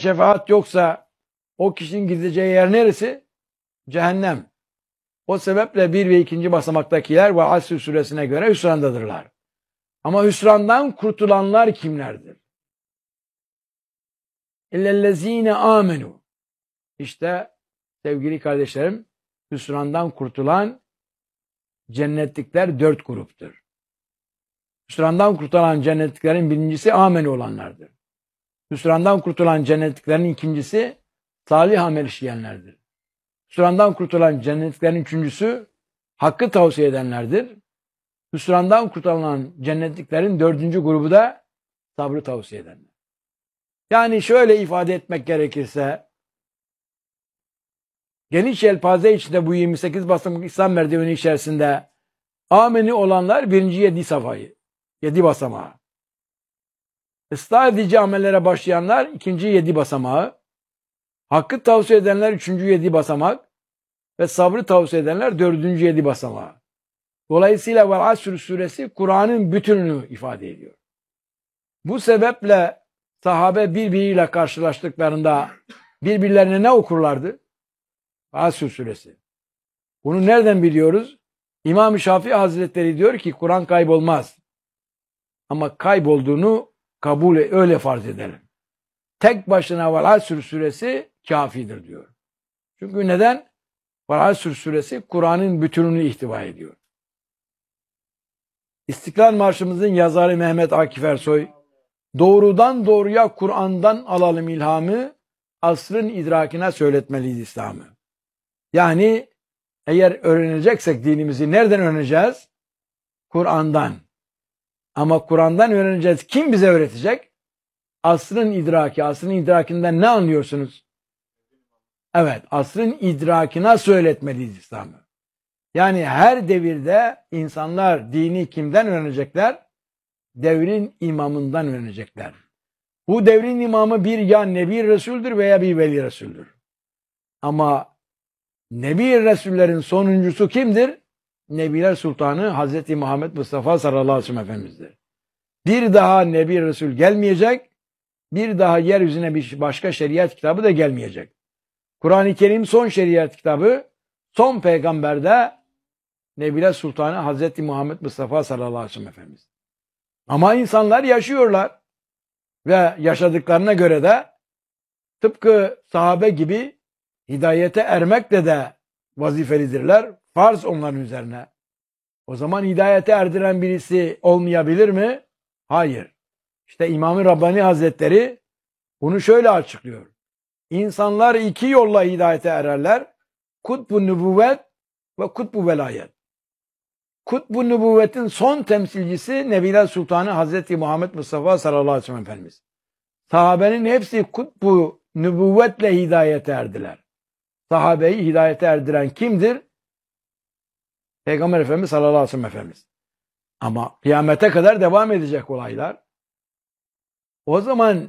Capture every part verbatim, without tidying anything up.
şefaat yoksa o kişinin gideceği yer neresi? Cehennem. O sebeple bir ve ikinci basamaktakiler ve Asr suresine göre hüsrandadırlar. Ama hüsrandan kurtulanlar kimlerdir? İllellezine amenu. İşte sevgili kardeşlerim, hüsrandan kurtulan cennetlikler dört gruptur. Hüsrandan kurtulan cennetliklerin birincisi amenu olanlardır. Hüsrandan kurtulan cennetliklerin ikincisi salih amel işleyenlerdir. Hüsrandan kurtulan cennetliklerin üçüncüsü hakkı tavsiye edenlerdir. Hüsrandan kurtulan cennetliklerin dördüncü grubu da sabrı tavsiye edenler. Yani şöyle ifade etmek gerekirse, geniş yelpaze içinde bu yirmi sekiz basamak İslam merdiveni içerisinde ameni olanlar birinci yedi safhayı, yedi basamağı. Islah edici amellere başlayanlar ikinci yedi basamağı. Hakkı tavsiye edenler üçüncü yedi basamak. Ve sabrı tavsiye edenler dördüncü yedi basamağı. Dolayısıyla Vel Asr suresi Kur'an'ın bütününü ifade ediyor. Bu sebeple sahabe birbiriyle karşılaştıklarında birbirlerine ne okurlardı? Asr suresi. Bunu nereden biliyoruz? İmam-ı Şafii Hazretleri diyor ki Kur'an kaybolmaz. Ama kaybolduğunu kabul öyle farz edelim. Tek başına Vel Asr suresi kafidir diyor. Çünkü neden? Vel Asr suresi Kur'an'ın bütününü ihtiva ediyor. İstiklal Marşımızın yazarı Mehmet Akif Ersoy, doğrudan doğruya Kur'an'dan alalım ilhamı, asrın idrakine söyletmeliyiz İslam'ı. Yani eğer öğreneceksek dinimizi nereden öğreneceğiz? Kur'an'dan. Ama Kur'an'dan öğreneceğiz. Kim bize öğretecek? Asrın idraki. Asrın idrakinden ne anlıyorsunuz? Evet, asrın idrakine söyletmeliyiz İslam'ı. Yani her devirde insanlar dini kimden öğrenecekler? Devrin imamından öğrenecekler. Bu devrin imamı bir ya Nebi Resul'dür veya bir Veli Resul'dür. Ama Nebi Resullerin sonuncusu kimdir? Nebiler Sultanı Hazreti Muhammed Mustafa sallallahu aleyhi ve sellem Efendimiz'dir. Bir daha Nebi Resul gelmeyecek, bir daha yeryüzüne bir başka şeriat kitabı da gelmeyecek. Kur'an-ı Kerim son şeriat kitabı, son peygamber de Nebiler Sultanı Hazreti Muhammed Mustafa sallallahu aleyhi ve sellem Efendimiz. Ama insanlar yaşıyorlar ve yaşadıklarına göre de tıpkı sahabe gibi hidayete ermekle de vazifelidirler. Farz onların üzerine. O zaman hidayete erdiren birisi olmayabilir mi? Hayır. İşte İmam-ı Rabbani Hazretleri bunu şöyle açıklıyor. İnsanlar iki yolla hidayete ererler. Kutbu nübüvvet ve kutbu velayet. Kutbu nübüvvetin son temsilcisi Nebiler Sultanı Hazreti Muhammed Mustafa sallallahu aleyhi ve sellem Efendimiz. Sahabenin hepsi kutbu nübüvvetle hidayete erdiler. Sahabeyi hidayete erdiren kimdir? Peygamber Efendimiz sallallahu aleyhi ve sellem Efendimiz. Ama kıyamete kadar devam edecek olaylar. O zaman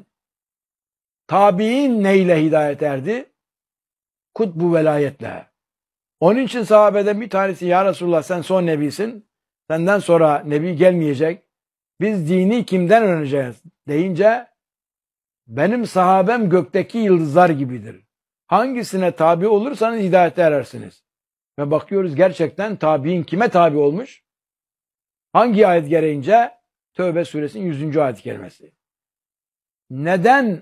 tabi'in neyle hidayet erdi? Kutbu velayetle. Onun için sahabeden bir tanesi ya Resulullah sen son nebisin. Senden sonra nebi gelmeyecek. Biz dini kimden öğreneceğiz deyince benim sahabem gökteki yıldızlar gibidir. Hangisine tabi olursanız hidayete erersiniz. Ve bakıyoruz gerçekten tabi'in kime tabi olmuş? Hangi ayet gereğince? Tövbe suresinin yüzüncü ayet kerimesi. Neden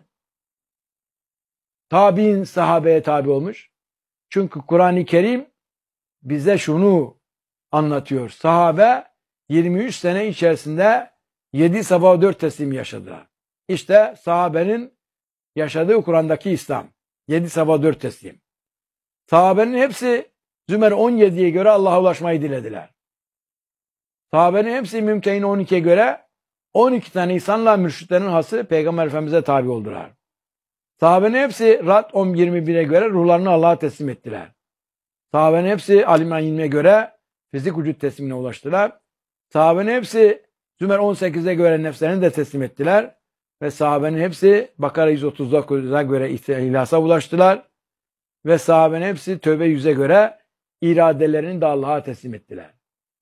tabi'in sahabeye tabi olmuş? Çünkü Kur'an-ı Kerim bize şunu anlatıyor. Sahabe yirmi üç sene içerisinde yedi sabah dört teslim yaşadılar. İşte sahabenin yaşadığı Kur'an'daki İslam. yedi sabah dört teslim. Sahabenin hepsi Zümer on yediye göre Allah'a ulaşmayı dilediler. Sahabenin hepsi Mümtehin on ikiye göre on iki tane insanla mürşitlerin hası Peygamber Efendimiz'e tabi oldular. Sahabenin hepsi Rad on yirmi bire göre ruhlarını Allah'a teslim ettiler. Sahabenin hepsi Ali İmran yirmiye göre fizik vücut teslimine ulaştılar. Sahabenin hepsi Zümer on sekize göre nefslerini de teslim ettiler. Ve sahabenin hepsi Bakara yüz otuz dokuza göre ihlasa ulaştılar. Ve sahabenin hepsi Tövbe yüze göre iradelerini de Allah'a teslim ettiler.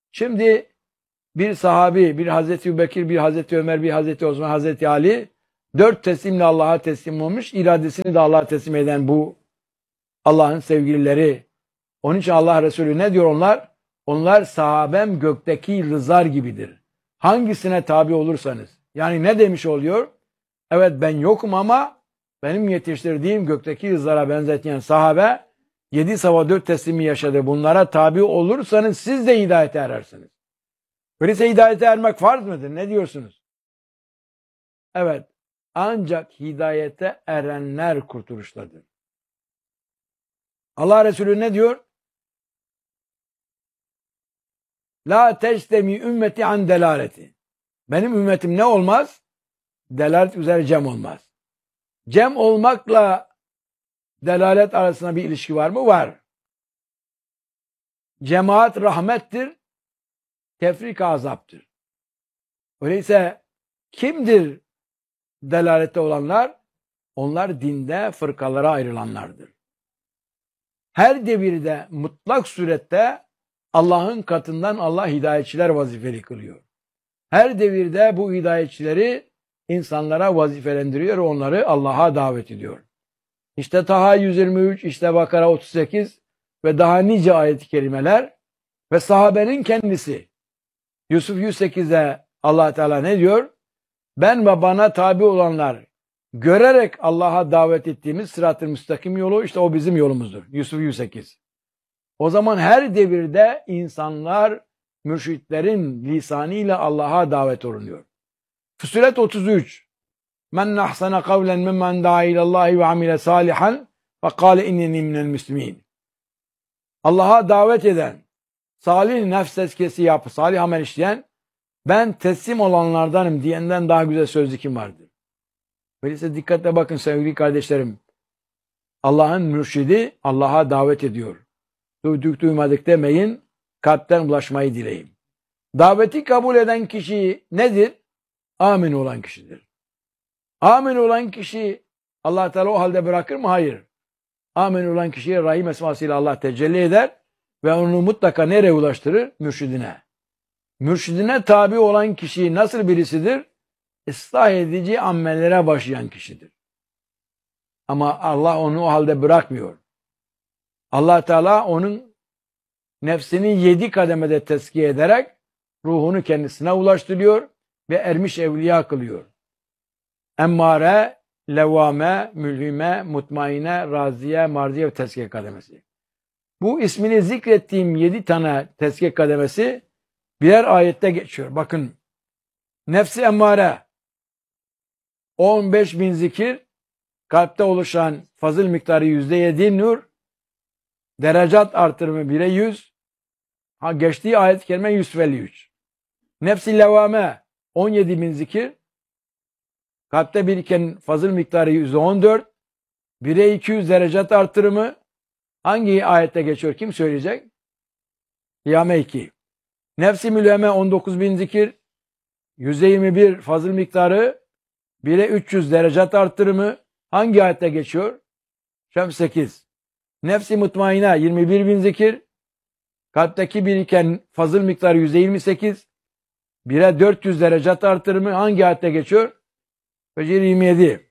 Şimdi bir sahabi, bir Hazreti Ebubekir, bir Hazreti Ömer, bir Hazreti Osman, Hazreti Ali Dört teslimle Allah'a teslim olmuş, iradesini de Allah'a teslim eden bu Allah'ın sevgilileri. Onun için Allah Resulü ne diyor onlar? Onlar sahabem gökteki yıldızlar gibidir. Hangisine tabi olursanız. Yani ne demiş oluyor? Evet ben yokum ama benim yetiştirdiğim gökteki yıldızlara benzetilen sahabe yedi sabah dört teslimi yaşadı. Bunlara tabi olursanız siz de hidayete erersiniz. Öyleyse hidayete ermek farz mıdır? Ne diyorsunuz? Evet. Ancak hidayete erenler kurtuluştadır. Allah Resulü ne diyor? La tectemi ümmeti an delaleti. Benim ümmetim ne olmaz? Delalet üzere cem olmaz. Cem olmakla delalet arasında bir ilişki var mı? Var. Cemaat rahmettir, tefrik azaptır. Öyleyse kimdir delalette olanlar? Onlar dinde fırkalara ayrılanlardır. Her devirde mutlak surette Allah'ın katından Allah hidayetçiler vazifeli kılıyor. Her devirde bu hidayetçileri insanlara vazifelendiriyor, onları Allah'a davet ediyor. İşte Taha yüz yirmi üç, işte Bakara otuz sekiz ve daha nice ayet-i kerimeler ve sahabenin kendisi. Yusuf yüz sekizde Allah Teala ne diyor? Ben ve bana tabi olanlar görerek Allah'a davet ettiğimiz sırat-ı müstakim yolu, işte o bizim yolumuzdur. Yusuf yüz sekiz. O zaman her devirde insanlar mürşitlerin lisanıyla Allah'a davet olunuyor. Füssilet otuz üç. Men ahsana kavlen mimmen da'a ilallahi ve amile salihan ve kâle inneni minel müslimin. Allah'a davet eden, salih nefs tezkiyesi yapıp salih amel işleyen, ben teslim olanlardanım diyenden daha güzel sözlü kim vardır? Öyleyse dikkatle bakın sevgili kardeşlerim. Allah'ın mürşidi Allah'a davet ediyor. Duyduk duymadık demeyin, kalpten ulaşmayı dileyin. Daveti kabul eden kişi nedir? Amin olan kişidir. Amin olan kişi Allah Teala o halde bırakır mı? Hayır. Amin olan kişiye Rahim esmasıyla Allah tecelli eder ve onu mutlaka nereye ulaştırır? Mürşidine. Mürşidine tabi olan kişi nasıl birisidir? Islah edici amellere başlayan kişidir. Ama Allah onu o halde bırakmıyor. Allah Teala onun nefsini yedi kademede tezkiye ederek ruhunu kendisine ulaştırıyor ve ermiş evliya kılıyor. Emmare, levvame, mülhime, mutmaine, raziye, marziye ve tezkiye kademesi. Bu ismini zikrettiğim yedi tane tezkiye kademesi birer ayette geçiyor. Bakın, nefsi emmare, on beş bin zikir, kalpte oluşan fazıl miktarı yüzde yedi nur, derecat artırımı bire yüz, ha geçtiği ayet-i kerime yüz elli üç. Nefsi levvame, on yedi bin zikir, kalpte biriken fazıl miktarı yüzde on dört, bire iki yüz derecat artırımı, hangi ayette geçiyor? Kim söyleyecek? Kıyame iki. Nefsi mülheme on dokuz bin zikir, yüzde yirmi bir fazıl miktarı, bire üç yüz derecat artırımı, hangi ayette geçiyor? Şems sekiz. Nefsi mutmaine yirmi bir bin zikir, kalpteki biriken fazıl miktarı yüzde yirmi sekiz, bire dört yüz derecat artırımı, hangi ayette geçiyor? Fecir yirmi yedi.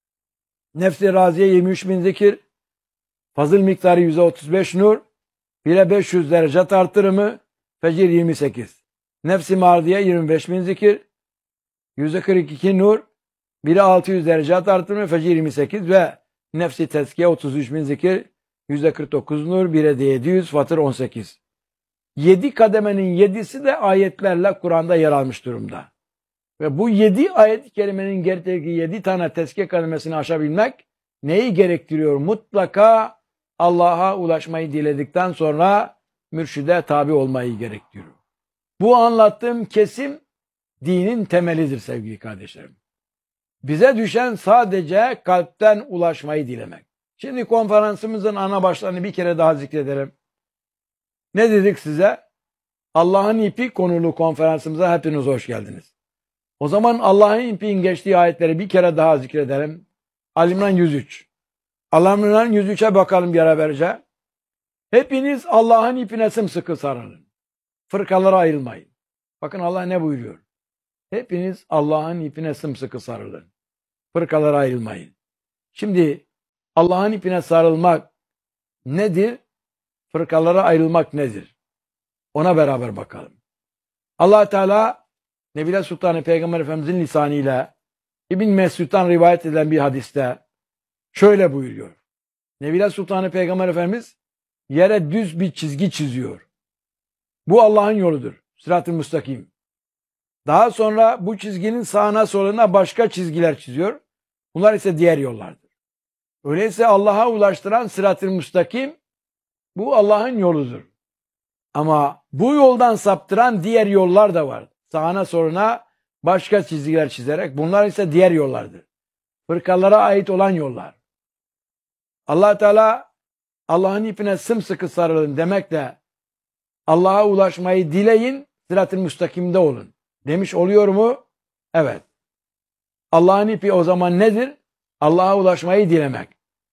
Nefsi raziye yirmi üç bin zikir, fazıl miktarı yüzde otuz beş nur, bire beş yüz derecat artırımı, Fecir yirmi sekiz. Nefsi mardiye yirmi beş bin zikir, yüzde kırk iki nur, bire altı yüz derecat artırımı, Fecir yirmi sekiz ve nefsi tezkiye otuz üç bin zikir, yüzde kırk dokuz nur, bire de yedi yüz, Fatır on sekiz. yedi kademenin yedisi de ayetlerle Kur'an'da yer almış durumda. Ve bu yedi ayet-i kerimenin gerektiği yedi tane tezkiye kademesini aşabilmek neyi gerektiriyor? Mutlaka Allah'a ulaşmayı diledikten sonra mürşide tabi olmayı gerektiriyor. Bu anlattığım kesim dinin temelidir sevgili kardeşlerim. Bize düşen sadece kalpten ulaşmayı dilemek. Şimdi konferansımızın ana başlarını bir kere daha zikredelim. Ne dedik size? Allah'ın ipi konulu konferansımıza hepiniz hoş geldiniz. O zaman Allah'ın ipinin geçtiği ayetleri bir kere daha zikredelim. Ali İmran yüz üç. Ali İmran yüz üçe bakalım beraberce. Hepiniz Allah'ın ipine sımsıkı sarılın. Fırkalara ayrılmayın. Bakın Allah ne buyuruyor? Hepiniz Allah'ın ipine sımsıkı sarılın. fırkalara ayrılmayın. Şimdi Allah'ın ipine sarılmak nedir? Fırkalara ayrılmak nedir? Ona beraber bakalım. Allah Teala Nebile Sultanı Peygamber Efendimizin lisanıyla İbn Mesud'dan rivayet edilen bir hadiste şöyle buyuruyor. Nebile Sultanı Peygamber Efendimiz yere düz bir çizgi çiziyor. Bu Allah'ın yoludur. Sırat-ı müstakim. Daha sonra bu çizginin sağına soluna başka çizgiler çiziyor. Bunlar ise diğer yollardır. Öyleyse Allah'a ulaştıran sırat-ı müstakim bu Allah'ın yoludur. Ama bu yoldan saptıran diğer yollar da var. Sağına soluna başka çizgiler çizerek bunlar ise diğer yollardır. Fırkalara ait olan yollar. Allah Teala Allah'ın ipine sımsıkı sarılın demekle Allah'a ulaşmayı dileyin, sırat-ı müstakimde olun demiş oluyor mu? Evet. Allah'ın ipi o zaman nedir? Allah'a ulaşmayı dilemek.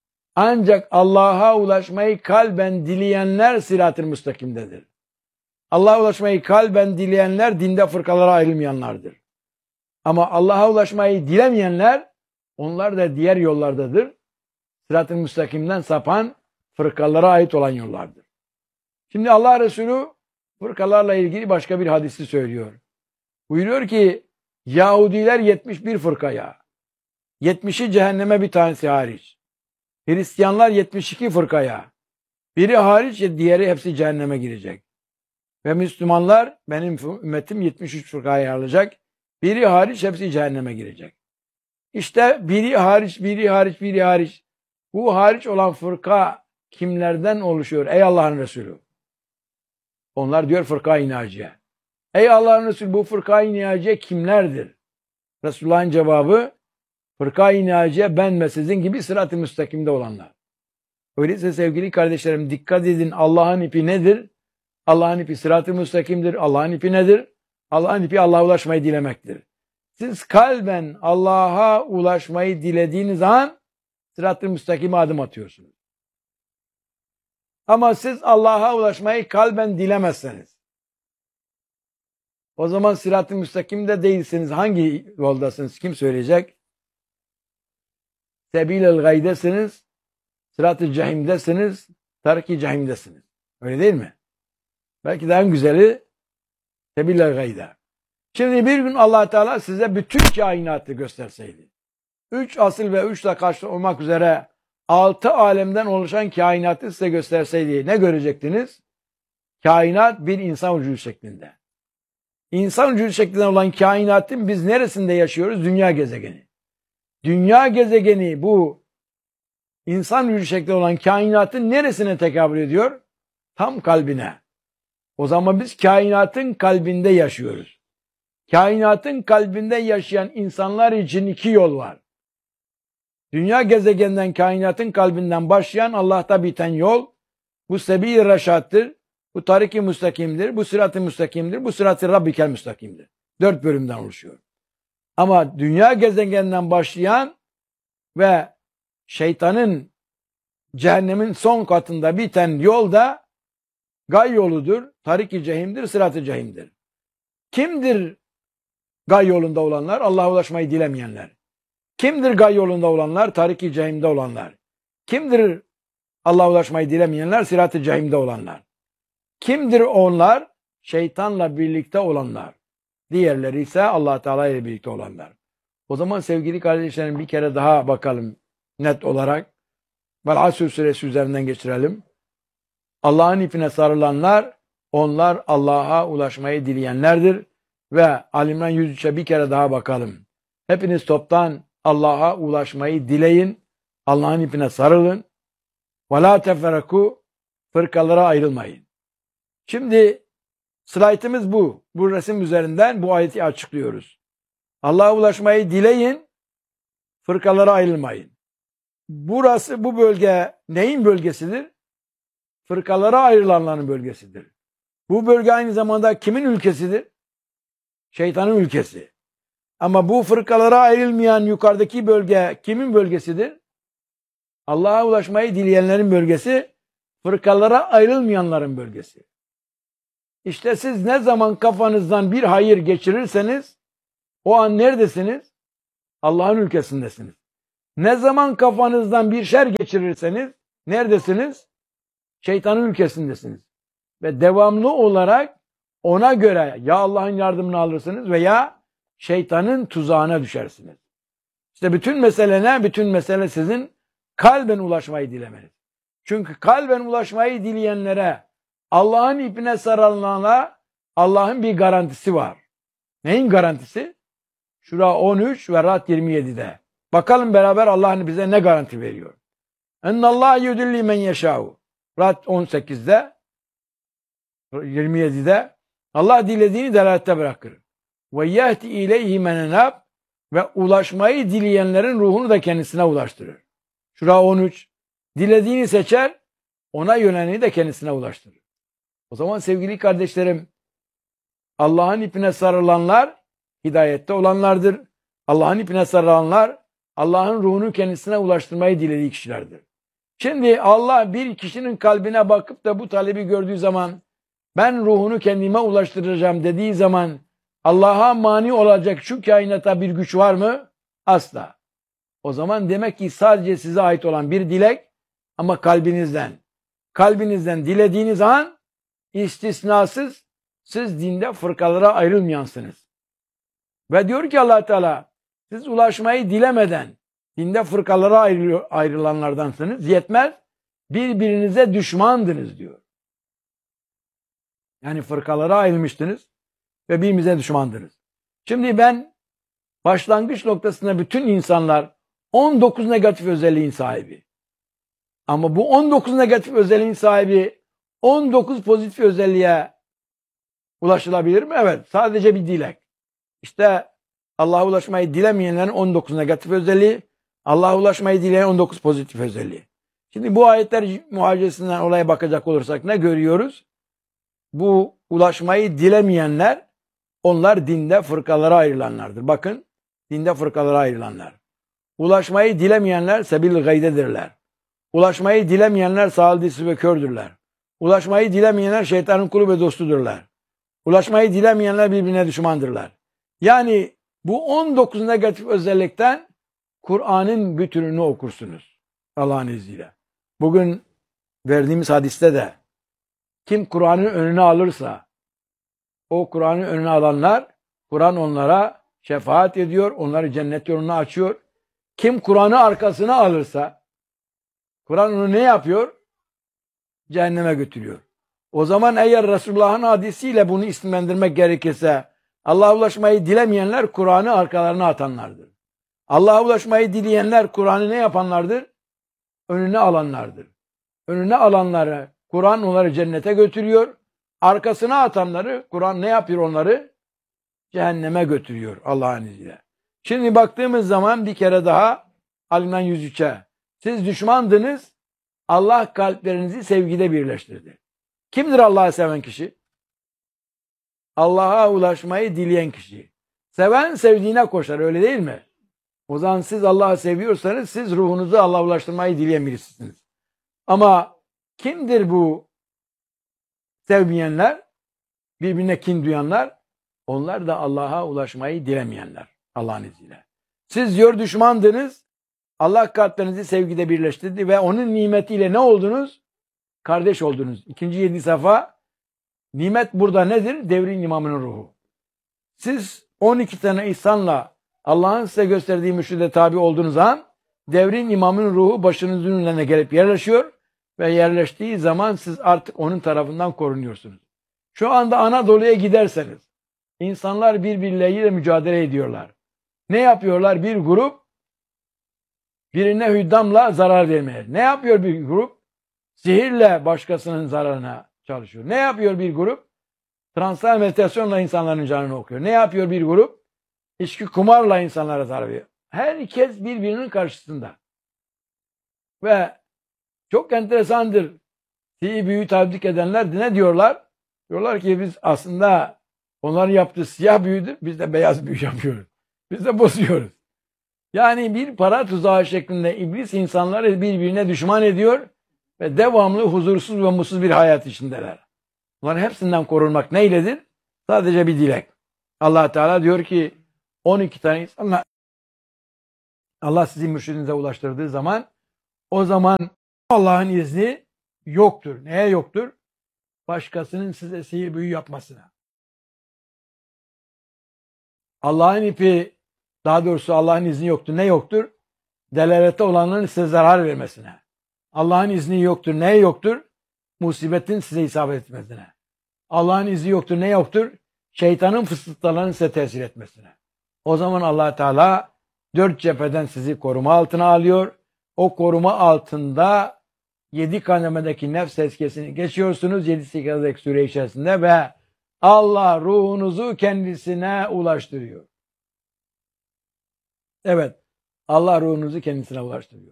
Ancak Allah'a ulaşmayı kalben dileyenler sırat-ı müstakimdedir. Allah'a ulaşmayı kalben dileyenler dinde fırkalara ayrılmayanlardır. Ama Allah'a ulaşmayı dilemeyenler onlar da diğer yollardadır. Sırat-ı müstakimden sapan fırkalara ait olan yollardır. Şimdi Allah Resulü fırkalarla ilgili başka bir hadisi söylüyor. Buyuruyor ki Yahudiler yetmiş bir fırkaya, yetmişi cehenneme bir tanesi hariç. Hristiyanlar yetmiş iki fırkaya, biri hariç diğeri hepsi cehenneme girecek. Ve Müslümanlar benim ümmetim yetmiş üç fırkaya ayrılacak. Biri hariç hepsi cehenneme girecek. İşte biri hariç, biri hariç, biri hariç. Bu hariç olan fırka kimlerden oluşuyor? Ey Allah'ın Resulü. Onlar diyor fırka-i naciye. Ey Allah'ın Resulü bu fırka-i naciye kimlerdir? Resulullah'ın cevabı fırka-i naciye ben ve sizin gibi sırat-ı müstakimde olanlar. Öyleyse sevgili kardeşlerim dikkat edin Allah'ın ipi nedir? Allah'ın ipi sırat-ı müstakimdir. Allah'ın ipi nedir? Allah'ın ipi Allah'a ulaşmayı dilemektir. Siz kalben Allah'a ulaşmayı dilediğiniz an sırat-ı müstakime adım atıyorsunuz. Ama siz Allah'a ulaşmayı kalben dilemezseniz o zaman sırat-ı müstakimde değilsiniz. Hangi yoldasınız? Kim söyleyecek? Sebil-el gaydesiniz, sırat-ı cehimdesiniz, tariki cehimdesiniz. Öyle değil mi? Belki daha en güzeli sebil-el gayde. Şimdi bir gün Allah Teala size bütün kainatı gösterseydi, üç asıl ve üç taşlı olmak üzere altı alemden oluşan kainatı size gösterseydi ne görecektiniz? Kainat bir insan vücudu şeklinde. İnsan vücudu şeklinde olan kainatın biz neresinde yaşıyoruz? Dünya gezegeni. Dünya gezegeni bu insan vücudu şeklinde olan kainatın neresine tekabül ediyor? Tam kalbine. O zaman biz kainatın kalbinde yaşıyoruz. Kainatın kalbinde yaşayan insanlar için iki yol var. Dünya gezegeninden kainatın kalbinden başlayan Allah'ta biten yol bu sebil-i reşattır, bu tarik-i müstakimdir, bu sırat-ı müstakimdir, bu sırat-ı rabbikel müstakimdir. Dört bölümden oluşuyor. Ama dünya gezegeninden başlayan ve şeytanın cehennemin son katında biten yol da gay yoludur, tarik-i cehimdir, sırat-ı cehimdir. Kimdir gay yolunda olanlar? Allah'a ulaşmayı dilemeyenler. Kimdir gay yolunda olanlar? Tarik-i cehimde olanlar. Kimdir Allah'a ulaşmayı dilemeyenler? Sırat-ı cehimde olanlar. Kimdir onlar? Şeytanla birlikte olanlar. Diğerleri ise Allah Teala ile birlikte olanlar. O zaman sevgili kardeşlerim bir kere daha bakalım net olarak. Vel-Asr suresi üzerinden geçirelim. Allah'ın ipine sarılanlar, onlar Allah'a ulaşmayı dileyenlerdir. Ve Ali-İmran yüz üçe bir kere daha bakalım. Hepiniz toptan Allah'a ulaşmayı dileyin. Allah'ın ipine sarılın. وَلَا تَفَرَكُوا Fırkalara ayrılmayın. Şimdi slaytımız bu. Bu resim üzerinden bu ayeti açıklıyoruz. Allah'a ulaşmayı dileyin. Fırkalara ayrılmayın. Burası, bu bölge neyin bölgesidir? Fırkalara ayrılanların bölgesidir. Bu bölge aynı zamanda kimin ülkesidir? Şeytanın ülkesi. Ama bu fırkalara ayrılmayan yukarıdaki bölge kimin bölgesidir? Allah'a ulaşmayı dileyenlerin bölgesi, fırkalara ayrılmayanların bölgesi. İşte siz ne zaman kafanızdan bir hayır geçirirseniz, o an neredesiniz? Allah'ın ülkesindesiniz. Ne zaman kafanızdan bir şer geçirirseniz neredesiniz? Şeytanın ülkesindesiniz. Ve devamlı olarak ona göre ya Allah'ın yardımını alırsınız veya şeytanın tuzağına düşersiniz. İşte bütün mesele ne? Bütün mesele sizin kalben ulaşmayı dilemeniz. Çünkü kalben ulaşmayı dileyenlere, Allah'ın ipine sarılanlara Allah'ın bir garantisi var. Neyin garantisi? Şura on üç ve Ra'd yirmi yedi'de. Bakalım beraber Allah bize ne garanti veriyor. Ennallâhe yudilli men yeşâhu. Ra'd on sekiz'de, yirmi yedi'de Allah dilediğini delalette bırakır. Ve yehti ileyhi men enab ve ulaşmayı dileyenlerin ruhunu da kendisine ulaştırır. Şura on üç. Dilediğini seçer, ona yöneleni de kendisine ulaştırır. O zaman sevgili kardeşlerim, Allah'ın ipine sarılanlar hidayette olanlardır. Allah'ın ipine sarılanlar Allah'ın ruhunu kendisine ulaştırmayı dilediği kişilerdir. Şimdi Allah bir kişinin kalbine bakıp da bu talebi gördüğü zaman ben ruhunu kendime ulaştıracağım dediği zaman Allah'a mani olacak şu kainata bir güç var mı? Asla. O zaman demek ki sadece size ait olan bir dilek ama kalbinizden. Kalbinizden dilediğiniz an istisnasız siz dinde fırkalara ayrılmayansınız. Ve diyor ki Allah Teala siz ulaşmayı dilemeden dinde fırkalara ayrılanlardansınız. Yetmez birbirinize düşmandınız diyor. Yani fırkalara ayrılmıştınız ve birbirinize düşmandınız. Şimdi ben başlangıç noktasında bütün insanlar on dokuz negatif özelliğin sahibi. Ama bu on dokuz negatif özelliğin sahibi on dokuz pozitif özelliğe ulaşılabilir mi? Evet. Sadece bir dilek. İşte Allah'a ulaşmayı dilemeyenlerin on dokuz negatif özelliği, Allah'a ulaşmayı dileyen on dokuz pozitif özelliği. Şimdi bu ayetler muhacesinden olaya bakacak olursak ne görüyoruz? Bu ulaşmayı dilemeyenler, onlar dinde fırkalara ayrılanlardır. Bakın, dinde fırkalara ayrılanlar. Ulaşmayı dilemeyenler sebil gaydedirler. Ulaşmayı dilemeyenler sağaldisi ve kördürler. Ulaşmayı dilemeyenler şeytanın kulu ve dostudurlar. Ulaşmayı dilemeyenler birbirine düşmandırlar. Yani bu on dokuz negatif özellikten Kur'an'ın bütününü okursunuz Allah'ın izniyle. Bugün verdiğimiz hadiste de kim Kur'an'ın önüne alırsa o Kur'an'ın önüne alanlar Kur'an onlara şefaat ediyor, onları cennet yolunu açıyor. Kim Kur'an'ı arkasına alırsa Kur'an onu ne yapıyor? Cehenneme götürüyor. O zaman eğer Resulullah'ın hadisiyle bunu isimlendirmek gerekirse Allah'a ulaşmayı dilemeyenler Kur'an'ı arkalarına atanlardır. Allah'a ulaşmayı dileyenler Kur'an'ı ne yapanlardır? Önüne alanlardır. Önüne alanları Kur'an onları cennete götürüyor. Arkasına atanları Kur'an ne yapıyor onları? Cehenneme götürüyor Allah'ın izniyle. Şimdi baktığımız zaman bir kere daha Alimran yüz üç'e siz düşmandınız, Allah kalplerinizi sevgide birleştirdi. Kimdir Allah'ı seven kişi? Allah'a ulaşmayı dileyen kişi. Seven sevdiğine koşar, öyle değil mi? O zaman siz Allah'ı seviyorsanız siz ruhunuzu Allah'a ulaştırmayı dileyen birisiniz. Ama kimdir bu sevmeyenler? Birbirine kin duyanlar? Onlar da Allah'a ulaşmayı dilemeyenler Allah'ın izniyle. Siz diyor düşmandınız, Allah kalplerinizi sevgide birleştirdi ve onun nimetiyle ne oldunuz? Kardeş oldunuz. İkinci yedi sayfa nimet burada nedir? Devrin imamının ruhu. Siz on iki tane ihsanla Allah'ın size gösterdiği mürşide tabi olduğunuz an devrin imamının ruhu başınızın önüne gelip yerleşiyor ve yerleştiği zaman siz artık onun tarafından korunuyorsunuz. Şu anda Anadolu'ya giderseniz insanlar birbirleriyle mücadele ediyorlar. Ne yapıyorlar? Bir grup birine hüddamla zarar vermeye. Ne yapıyor bir grup? Sihirle başkasının zararına çalışıyor. Ne yapıyor bir grup? Transfer meditasyonla insanların canını okuyor. Ne yapıyor bir grup? İçki kumarla insanlara zarar veriyor. Herkes birbirinin karşısında. Ve çok enteresandır. Sihir büyü tabdik edenler ne diyorlar? Diyorlar ki biz aslında onların yaptığı siyah büyüdür. Biz de beyaz büyü yapıyoruz. Biz de bozuyoruz. Yani bir para tuzağı şeklinde iblis insanları birbirine düşman ediyor ve devamlı huzursuz ve mutsuz bir hayat içindeler. Bunların hepsinden korunmak neyledir? Sadece bir dilek. Allah Teala diyor ki on iki tane insanla Allah sizi mürşidinize ulaştırdığı zaman o zaman Allah'ın izni yoktur. Neye yoktur? Başkasının size sihir büyü yapmasına. Allah'ın ipi, daha doğrusu Allah'ın izni yoktur. Ne yoktur? Delalette olanların size zarar vermesine. Allah'ın izni yoktur. Ne yoktur? Musibetin size isabet etmesine. Allah'ın izni yoktur. Ne yoktur? Şeytanın fısıltılarının size tesir etmesine. O zaman Allah Teala dört cepheden sizi koruma altına alıyor. O koruma altında yedi kademedeki nefs tezkiyesini geçiyorsunuz. Yedi sekizlik süre içerisinde ve Allah ruhunuzu kendisine ulaştırıyor. Evet. Allah ruhunuzu kendisine ulaştırıyor.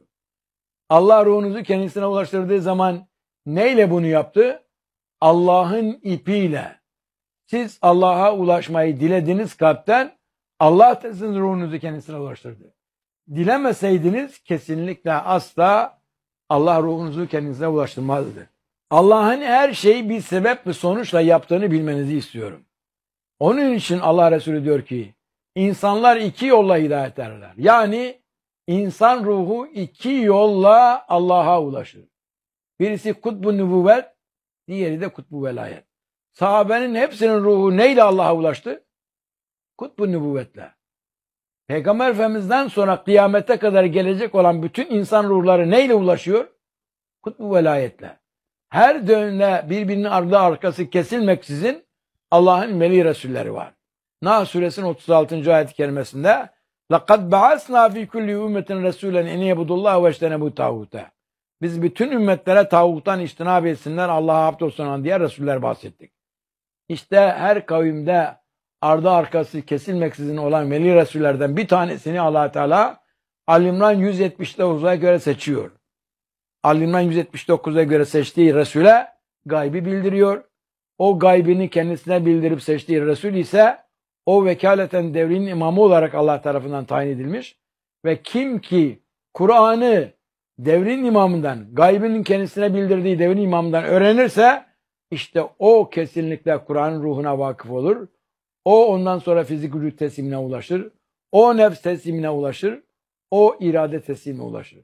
Allah ruhunuzu kendisine ulaştırdığı zaman neyle bunu yaptı? Allah'ın ipiyle. Siz Allah'a ulaşmayı dilediğiniz kalpten Allah da sizin ruhunuzu kendisine ulaştırdı. Dilemeseydiniz kesinlikle asla Allah ruhunuzu kendinize ulaştırmazdı. Allah'ın her şeyi bir sebep ve sonuçla yaptığını bilmenizi istiyorum. Onun için Allah Resulü diyor ki, insanlar iki yolla hidayet ederler. Yani insan ruhu iki yolla Allah'a ulaşır. Birisi kutbu nübüvvet, diğeri de kutbu velayet. Sahabenin hepsinin ruhu neyle Allah'a ulaştı? Kutbu nübüvvetle. Peygamber Efendimiz'den sonra kıyamete kadar gelecek olan bütün insan ruhları neyle ulaşıyor? Kutbu velayetle. Her dönemde birbirinin ardı arkası kesilmeksizin Allah'ın veli Resulleri var. Nahl suresinin otuz altıncı ayet-i kerimesinde لَقَدْ بَعَثْنَا فِي كُلِّ اُمَّةٍ رَسُولًا اِنْ يَبُدُ اللّٰهُ وَاجْتَنَبُوا tağuta. Biz bütün ümmetlere tağuttan içtinab etsinler, Allah'a abd olsunlar diye Resuller bahsettik. İşte her kavimde ardı arkası kesilmeksizin olan veli Resullerden bir tanesini Allah Teala Al-İmran yüz yetmiş dokuza göre seçiyor. Al-İmran yüz yetmiş dokuza göre seçtiği Resul'e gaybi bildiriyor. O gaybini kendisine bildirip seçtiği Resul ise o vekaleten devrin imamı olarak Allah tarafından tayin edilmiş ve kim ki Kur'an'ı devrin imamından, gaybinin kendisine bildirdiği devrin imamından öğrenirse işte o kesinlikle Kur'an'ın ruhuna vakıf olur. O ondan sonra fizik vücut teslimine ulaşır. O nefs teslimine ulaşır. O irade teslimine ulaşır.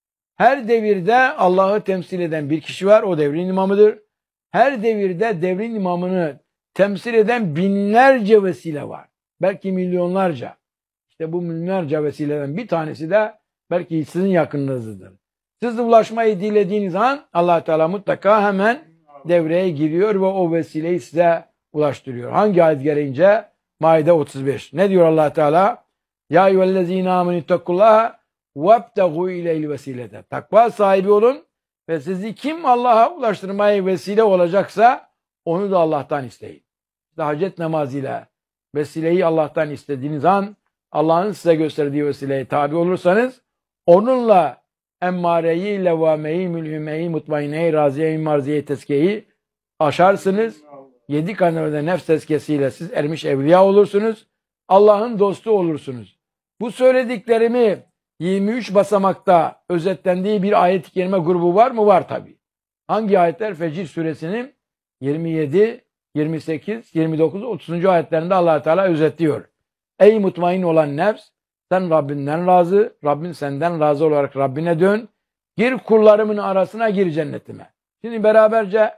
Her devirde Allah'ı temsil eden bir kişi var. O devrin imamıdır. Her devirde devrin imamını temsil eden binlerce vesile var. Belki milyonlarca. İşte bu milyonlarca vesileden bir tanesi de belki sizin yakınınızdır. Siz ulaşmayı dilediğiniz an Allah Teala mutlaka hemen devreye giriyor ve o vesileyi size ulaştırıyor. Hangi ayet gereğince? Maide otuz beş. Ne diyor Allah Teala? Ya eyyühellezine amenu ittakullaha vebtehu ileyl vesilete. Takva sahibi olun ve sizi kim Allah'a ulaştırmaya vesile olacaksa onu da Allah'tan isteyin. İşte hacet namazıyla vesileyi Allah'tan istediğiniz an Allah'ın size gösterdiği vesileye tabi olursanız onunla emmareyi, levameyi, mülhümeyi, mutmaineyi, raziyeyi, marziyeyi, tezkiyeyi aşarsınız. Yedi kademede nefs tezkiyesiyle siz ermiş evliya olursunuz. Allah'ın dostu olursunuz. Bu söylediklerimi yirmi üç basamakta özetlendiği bir ayet-i kerime grubu var mı? Var tabi. Hangi ayetler? Fecir suresinin yirmi yedi, yirmi sekiz, yirmi dokuz, otuzuncu ayetlerinde Allah Teala özetliyor. Ey mutmain olan nefs, sen Rabbinden razı, Rabbin senden razı olarak Rabbine dön. Gir kullarımın arasına, gir cennetime. Şimdi beraberce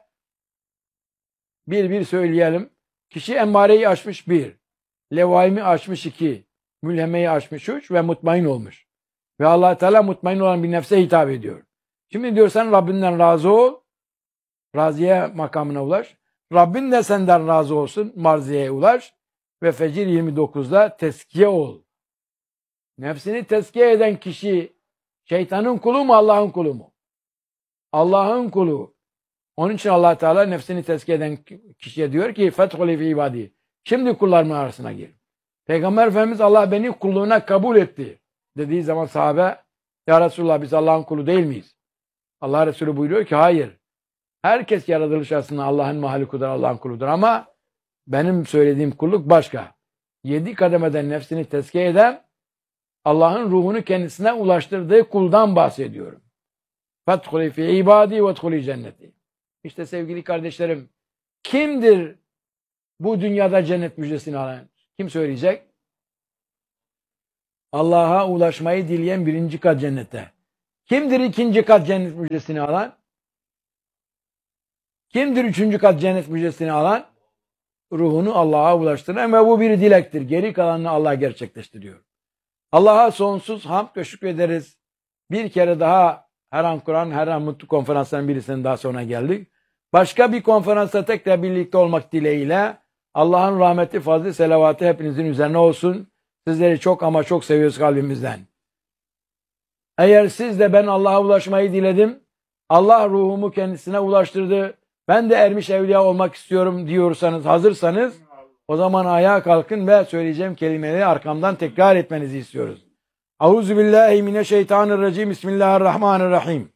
bir bir söyleyelim. Kişi emmareyi aşmış bir, levaimi aşmış iki, mülhemeyi aşmış üç ve mutmain olmuş. Ve Allah Teala mutmain olan bir nefse hitap ediyor. Şimdi diyor sen Rabbinden razı ol, raziye makamına ulaş. Rabbin de senden razı olsun, marziyeye ulaş. Ve Fecir yirmi dokuzda teskiye ol. Nefsini teskiye eden kişi şeytanın kulu mu, Allah'ın kulu mu? Allah'ın kulu. Onun için Allah Teala nefsini teskiye eden kişiye diyor ki fethuli fi ibadi. Şimdi kullarımın arasına gir. Peygamber Efendimiz Allah beni kulluğuna kabul etti dediği zaman sahabe ya Resulullah biz Allah'ın kulu değil miyiz? Allah Resulü buyuruyor ki hayır. Herkes yaratılış aslında Allah'ın mahalukudur, Allah'ın kuludur ama benim söylediğim kulluk başka. Yedi kademeden nefsini tezkiye eden Allah'ın ruhunu kendisine ulaştırdığı kuldan bahsediyorum. Fethuli fi ibadi ve dhuli cenneti. İşte sevgili kardeşlerim, kimdir bu dünyada cennet müjdesini alan? Kim söyleyecek? Allah'a ulaşmayı dileyen birinci kat cennete. Kimdir ikinci kat cennet müjdesini alan? Kimdir üçüncü kat cennet müjdesini alan? Ruhunu Allah'a ulaştıran ve bu bir dilektir. Geri kalanını Allah gerçekleştiriyor. Allah'a sonsuz hamd ve şükrederiz. Bir kere daha her an Kur'an, her an Mutlu konferansların birisinin daha sonra geldik. Başka bir konferansta tekrar birlikte olmak dileğiyle Allah'ın rahmeti, fazlı, selavatı hepinizin üzerine olsun. Sizleri çok ama çok seviyoruz kalbimizden. Eğer siz de ben Allah'a ulaşmayı diledim, Allah ruhumu kendisine ulaştırdı, ben de ermiş evliya olmak istiyorum diyorsanız, hazırsanız, o zaman ayağa kalkın ve söyleyeceğim kelimeleri arkamdan tekrar etmenizi istiyoruz. Euzubillahimineşşeytanirracim. Bismillahirrahmanirrahim.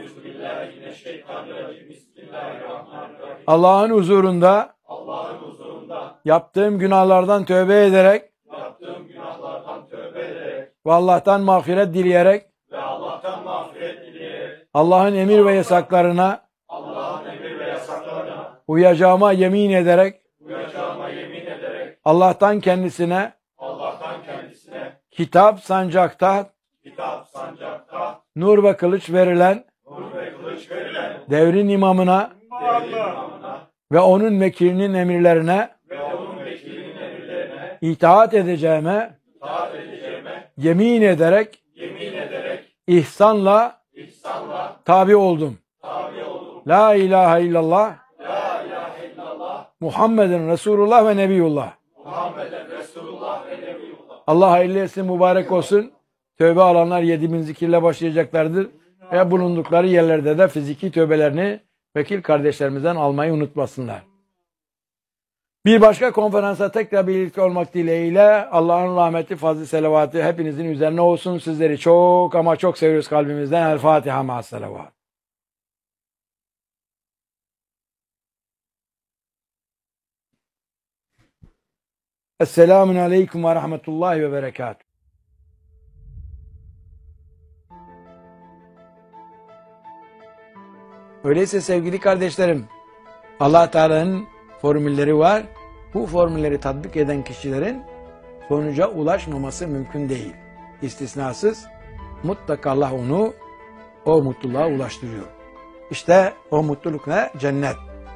Allah'ın huzurunda, Allah'ın huzurunda yaptığım günahlardan tövbe ederek, yaptığım günahlardan tövbe ederek ve Allah'tan mağfiret dileyerek, ve Allah'tan mağfiret dileyerek Allah'ın emir ve yasaklarına, Allah'ın emir ve yasaklarına uyacağıma yemin ederek, uyacağıma yemin ederek Allah'tan kendisine, Allah'tan kendisine kitap sancakta, kitap sancakta nur ve kılıç verilen, nur ve kılıç verilen devrin imamına, devrin imamına ve onun vekilinin emirlerine, ve onun vekilinin emirlerine itaat edeceğime, itaat edeceğime yemin ederek, yemin ederek ihsanla, ihsanla tabi oldum. Tabi oldum. La ilahe illallah, la ilahe illallah Muhammeden Resulullah ve Nebiyullah. Muhammeden Resulullah ve Nebiyullah. Allah hayırlı etsin, mübarek olsun. Tövbe alanlar yedi bin zikirle başlayacaklardır. Ve bulundukları yerlerde de fiziki tövbelerini vekil kardeşlerimizden almayı unutmasınlar. Bir başka konferansa tekrar birlikte olmak dileğiyle Allah'ın rahmeti, fazlı, selavatı hepinizin üzerine olsun. Sizleri çok ama çok seviyoruz kalbimizden. El Fatiha ma'as selavat. Esselamun aleyküm ve rahmetullahi ve berekatuhu. Öyleyse sevgili kardeşlerim, Allah Teala'nın formülleri var. Bu formülleri tatbik eden kişilerin sonuca ulaşmaması mümkün değil. İstisnasız mutlaka Allah onu o mutluluğa ulaştırıyor. İşte o mutluluk ne? Cennet.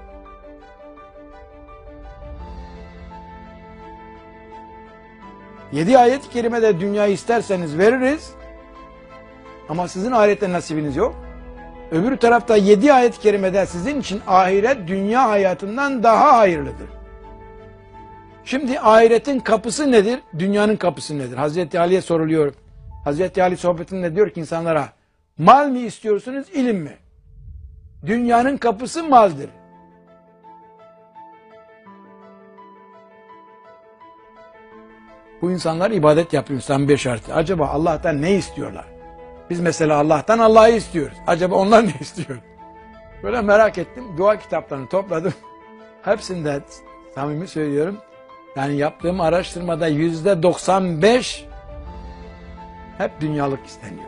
Yedi ayet-i kerimede dünyayı isterseniz veririz ama sizin ahirette nasibiniz yok. Öbür tarafta yedi ayet-i kerimede sizin için ahiret dünya hayatından daha hayırlıdır. Şimdi ahiretin kapısı nedir? Dünyanın kapısı nedir? Hazreti Ali'ye soruluyor. Hazreti Ali sohbetinde diyor ki insanlara, mal mı istiyorsunuz, ilim mi? Dünyanın kapısı maldır. Bu insanlar ibadet yapıyor, samimi şartı. Acaba Allah'tan ne istiyorlar? Biz mesela Allah'tan Allah'ı istiyoruz. Acaba onlar ne istiyor? Böyle merak ettim. Dua kitaplarını topladım. Hepsinde samimi söylüyorum. Yani yaptığım araştırmada yüzde doksan beş hep dünyalık isteniyor.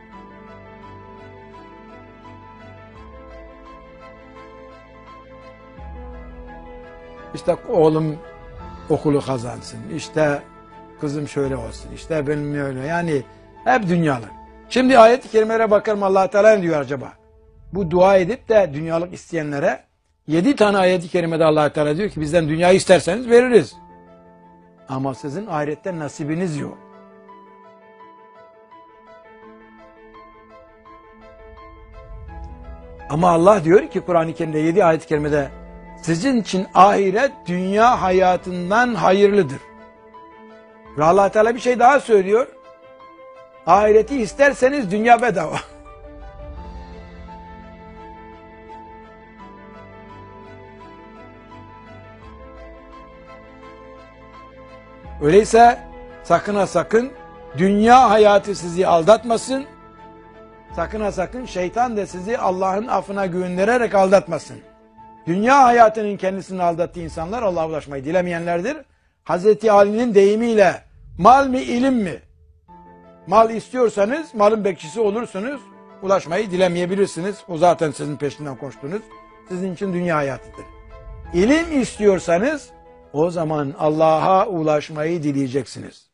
İşte oğlum okulu kazansın. İşte kızım şöyle olsun. İşte benim öyle. Yani hep dünyalık. Şimdi ayet-i kerimelere bakalım, Allah Teala ne diyor acaba? Bu dua edip de dünyalık isteyenlere yedi tane ayet-i kerimede Allah Teala diyor ki bizden dünyayı isterseniz veririz. Ama sizin ahirette nasibiniz yok. Ama Allah diyor ki Kur'an-ı Kerim'de yedi ayet-i kerimede sizin için ahiret dünya hayatından hayırlıdır. Ve Allah Teala bir şey daha söylüyor. Ahireti isterseniz dünya bedava. Öyleyse sakın ha sakın dünya hayatı sizi aldatmasın. Sakın ha sakın şeytan da sizi Allah'ın affına güvendirerek aldatmasın. Dünya hayatının kendisini aldattığı insanlar Allah'a ulaşmayı dilemeyenlerdir. Hazreti Ali'nin deyimiyle mal mi ilim mi? Mal istiyorsanız malın bekçisi olursunuz. Ulaşmayı dilemeyebilirsiniz. O zaten sizin peşinden koştunuz. Sizin için dünya hayatıdır. İlim istiyorsanız o zaman Allah'a ulaşmayı dileyeceksiniz.